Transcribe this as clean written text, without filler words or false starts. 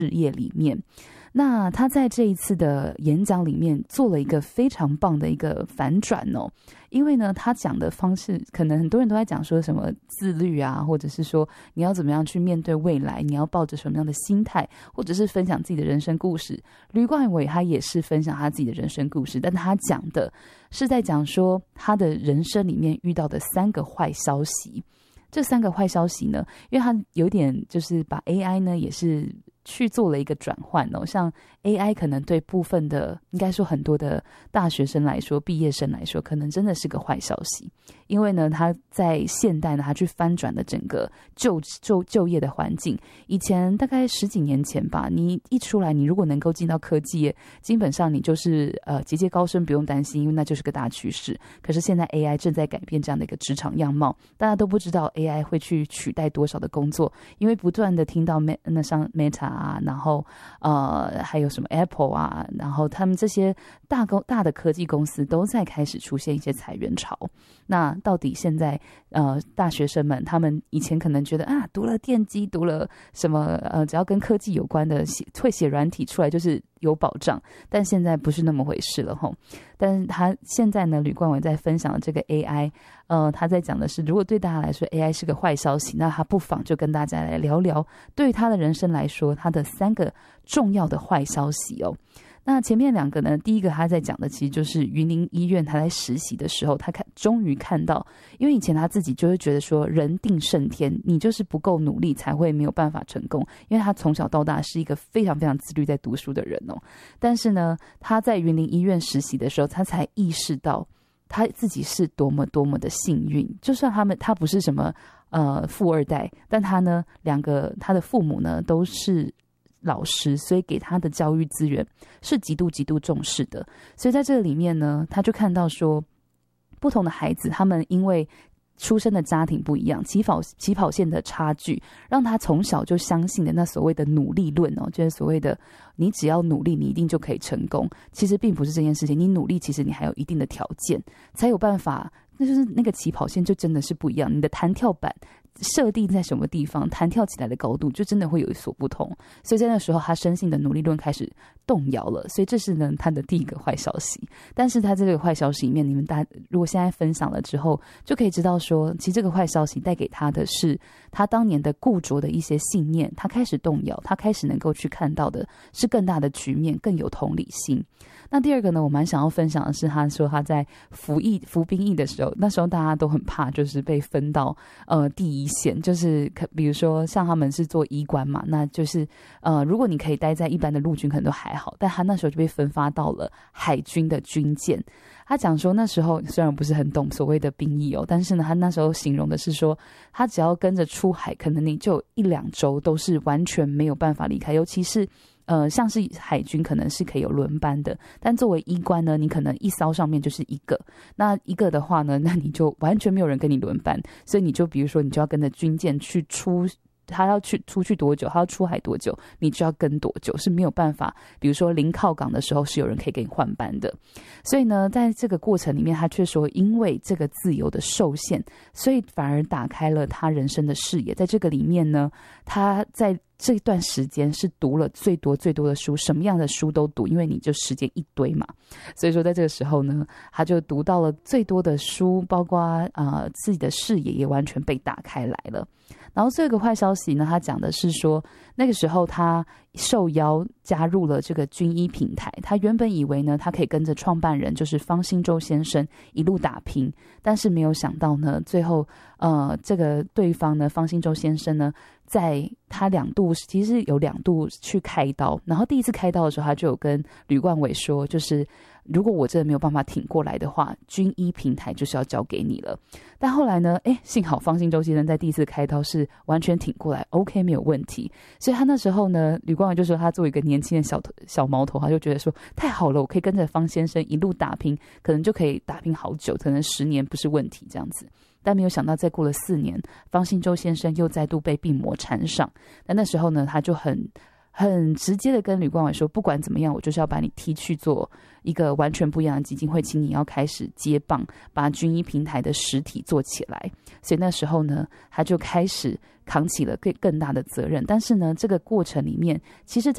业里面。那他在这一次的演讲里面做了一个非常棒的一个反转哦，因为呢，他讲的方式可能很多人都在讲说什么自律啊，或者是说你要怎么样去面对未来，你要抱着什么样的心态，或者是分享自己的人生故事。吕冠伟他也是分享他自己的人生故事，但他讲的是在讲说他的人生里面遇到的3个坏消息。这3个坏消息呢，因为他有点就是把 AI 呢也是去做了一个转换哦，像 AI 可能对部分的，应该说很多的大学生来说，毕业生来说，可能真的是个坏消息，因为呢，他在现代呢，他去翻转了整个就业的环境。以前大概10几年前吧，你一出来，你如果能够进到科技业，基本上你就是节节高升，不用担心，因为那就是个大趋势。可是现在 AI 正在改变这样的一个职场样貌，大家都不知道 AI 会去取代多少的工作，因为不断的听到那像 Meta 啊，然后还有什么 Apple 啊，然后他们这些大的科技公司都在开始出现一些裁员潮。那到底现在大学生们，他们以前可能觉得啊，读了电机，读了什么只要跟科技有关的会写软体出来就是有保障，但现在不是那么回事了吼。但是他现在呢，吕冠伟在分享的这个 AI，他在讲的是，如果对大家来说 AI 是个坏消息，那他不妨就跟大家来聊聊，对于他的人生来说，他的3个重要的坏消息哦。那前面2个呢，第一个他在讲的其实就是云林医院他在实习的时候，他终于看到，因为以前他自己就会觉得说人定胜天，你就是不够努力才会没有办法成功，因为他从小到大是一个非常非常自律在读书的人哦。但是呢，他在云林医院实习的时候，他才意识到他自己是多么多么的幸运，就算他不是什么富二代，但他呢他的父母呢都是老师，所以给他的教育资源是极度极度重视的。所以在这个里面呢，他就看到说不同的孩子，他们因为出生的家庭不一样，起跑线的差距，让他从小就相信的那所谓的努力论哦，就是所谓的你只要努力，你一定就可以成功。其实并不是这件事情，你努力其实你还有一定的条件，才有办法，那就是那个起跑线就真的是不一样，你的弹跳板设定在什么地方，弹跳起来的高度就真的会有所不同。所以在那时候他深信的努力论开始动摇了，所以这是呢他的第一个坏消息。但是他这个坏消息里面，你们如果现在分享了之后，就可以知道说，其实这个坏消息带给他的是他当年的固着的一些信念，他开始动摇，他开始能够去看到的是更大的局面，更有同理心。那第二个呢，我蛮想要分享的是，他说他在服兵役的时候，那时候大家都很怕，就是被分到第一线，就是比如说像他们是做医官嘛，那就是如果你可以待在一般的陆军可能都还好，但他那时候就被分发到了海军的军舰。他讲说那时候虽然不是很懂所谓的兵役哦，但是呢他那时候形容的是说，他只要跟着出海，可能你就有1-2周都是完全没有办法离开，尤其是像是海军可能是可以有轮班的，但作为医官呢，你可能一艘上面就是一个，那一个的话呢，那你就完全没有人跟你轮班，所以你就比如说你就要跟着军舰去他要出去多久，他要出海多久，你就要跟多久，是没有办法比如说临靠港的时候是有人可以给你换班的。所以呢在这个过程里面，他却说因为这个自由的受限，所以反而打开了他人生的视野。在这个里面呢，他在这段时间是读了最多的书，什么样的书都读，因为你就时间一堆嘛。所以说在这个时候呢，他就读到了最多的书，包括自己的视野也完全被打开来了。然后这个坏消息呢，他讲的是说，那个时候他受邀加入了这个军医平台，他原本以为呢，他可以跟着创办人就是方兴洲先生一路打拼，但是没有想到呢，最后这个对方呢，方兴洲先生呢，在他其实有2度去开刀，然后第一次开刀的时候，他就有跟吕冠伟说，就是如果我真的没有办法挺过来的话，军医平台就是要交给你了。但后来呢，幸好方兴洲先生在第一次开刀是完全挺过来 ，OK 没有问题。所以他那时候呢，吕冠伟就说他作为一个年轻的小毛头，他就觉得说太好了，我可以跟着方先生一路打拼，可能就可以打拼好久，可能10年不是问题这样子。但没有想到再过了4年，方兴洲先生又再度被病魔缠上。那时候呢，他就很直接的跟吕冠伟说，不管怎么样，我就是要把你踢去做一个完全不一样的基金会，请你要开始接棒，把军医平台的实体做起来。所以那时候呢，他就开始扛起了更大的责任。但是呢，这个过程里面，其实